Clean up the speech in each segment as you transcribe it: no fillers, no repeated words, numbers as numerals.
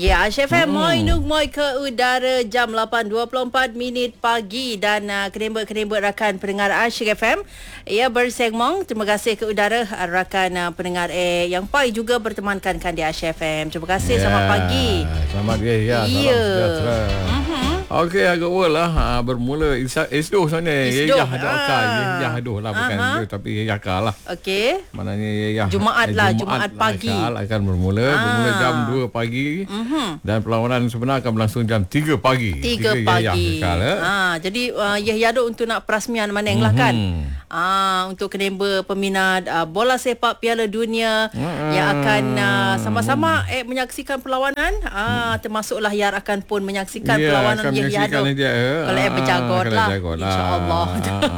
Ya, Chef Moi Nuk Moi ke udara jam 8.24 pagi dan kerembat-kerembat rakan pendengar Asyik FM. Ya, bersegmong. Terima kasih ke udara rakan pendengar yang pai juga bertemankan di Asyik FM. Terima kasih, selamat pagi. Selamat ya. Salam sejahtera. Okey, agak lah bermula Isdoh sana. Isdoh. Ya ada akal. Ya aduh lah bukan dia, tapi ya akal lah. Okey. Maknanya ya Jumaat pagi. Akan bermula jam 2 pagi. Dan perlawanan sebenar akan berlangsung jam 3 pagi. 3 pagi. Jadi Yahya untuk nak perasmian maneng lah kan. Untuk kenemba peminat bola sepak Piala Dunia yang akan sama-sama menyaksikan perlawanan. Termasuklah Yar akan pun menyaksikan perlawanan Yahya. Kalau berjagot lah, InsyaAllah.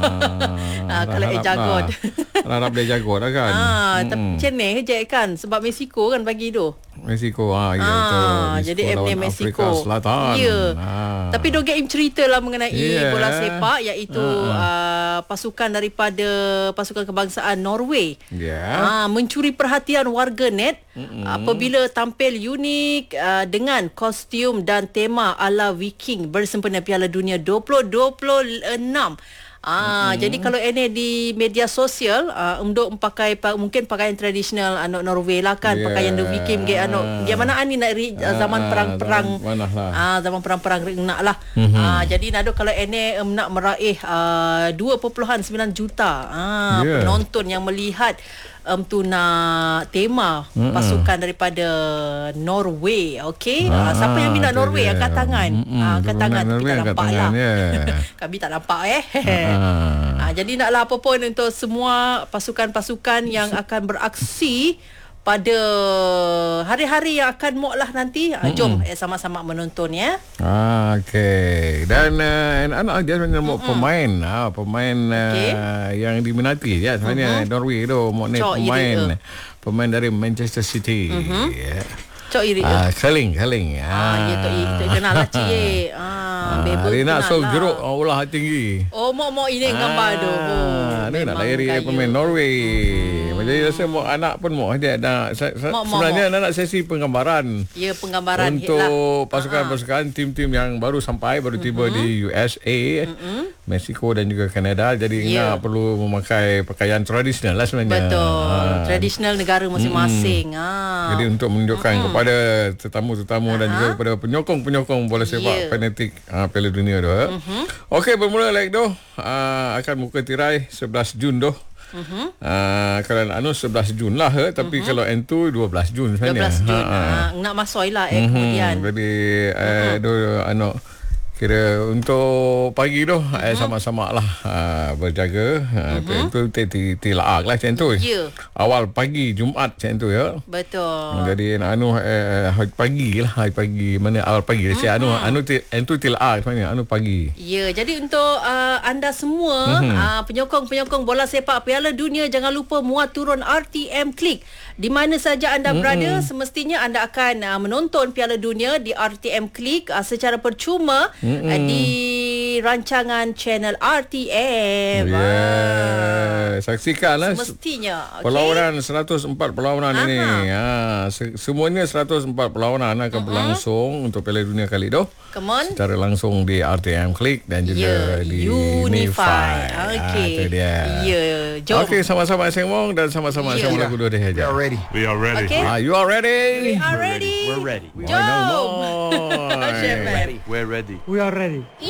Kalau jagot, harap dia jagot lah kan. Tapi macam ni je kan, sebab Mexico kan pagi tu. Mexico jadi Mexico Selatan. Tapi Dogem cerita lah mengenai bola sepak, iaitu pasukan daripada pasukan kebangsaan Norway mencuri perhatian warga net apabila tampil unik dengan kostum dan tema ala Viking bersempena Piala Dunia 2026. Jadi kalau ini di media sosial untuk mungkin pakaian tradisional anak Norway lah kan, pakaian the Viking dia mana ni nak zaman perang-perang zaman perang-perang nak lah. Jadi nado kalau ini nak meraih 2.9 juta penonton yang melihat tu nak tema pasukan daripada Norway. Okey, siapa yang minat Norway angkat tangan. Angkat tangan, tapi tak nampak lah. Kami tak nampak jadi naklah apa pun untuk semua pasukan-pasukan yang akan beraksi pada hari-hari yang akan lah nanti. Jom sama-sama menonton ya. Okey. Dan anak dia sebenarnya pemain yang diminati ya sebenarnya Norway tu pemain dari Manchester City. Cok iri. Keling. Ya tu kenal lah cik. Dia nak jeruk ulah tinggi. Mak ini gambar tu. Dia nak lahir pemain Norway. Jadi rasa anak pun dia ada sebenarnya anak sesi penggambaran. Ya, penggambaran untuk pasukan-pasukan tim-tim yang baru tiba di USA, Mexico dan juga Kanada. Jadi nak perlu memakai pakaian tradisional lah sebenarnya. Betul. Tradisional negara masing-masing. Jadi untuk menunjukkan kepada tetamu-tetamu dan juga kepada penyokong-penyokong bola sepak fanatik Piala Dunia tu. Okey, bermula like tu akan buka tirai 11 Jun tu. Kalau anu 11 Jun lah tapi kalau N2 12 Jun sebenarnya. 12 Jun. Nak masuk lah kemudian. Jadi kira untuk pagi tu sama-sama lah berjaga. Itu tilaak lah macam tu. Awal pagi Jumaat macam tu ya. Betul. Jadi hari pagi mana awal pagi saya itu tilaak sebenarnya pagi. Ya, jadi untuk anda semua penyokong-penyokong bola sepak Piala Dunia, jangan lupa muat turun RTM Klik. Di mana saja anda berada, semestinya anda akan menonton Piala Dunia di RTM Klik secara percuma di rancangan channel RTM. Saksikanlah semestinya. Perlawanan 104 perlawanan ini. Semuanya 104 perlawanan akan berlangsung untuk Piala Dunia kali itu. Secara langsung di RTM Klik dan juga di Unify. Okey. Itu dia. Jom. Okey, sama-sama sengong dan sama-sama sengong lagu dua dia aja. We are ready. Okay. You are ready? We are ready. We're ready. Jom. We're ready. We are ready.